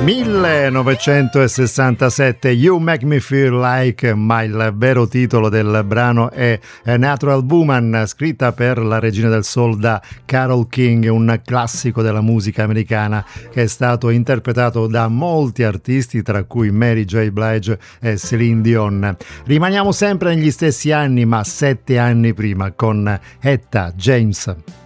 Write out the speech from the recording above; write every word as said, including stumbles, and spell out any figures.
millenovecentosessantasette, You Make Me Feel Like, ma il vero titolo del brano è A Natural Woman, scritta per la regina del soul da Carole King, un classico della musica americana che è stato interpretato da molti artisti, tra cui Mary J. Blige e Celine Dion. Rimaniamo sempre negli stessi anni, ma sette anni prima, con Etta James.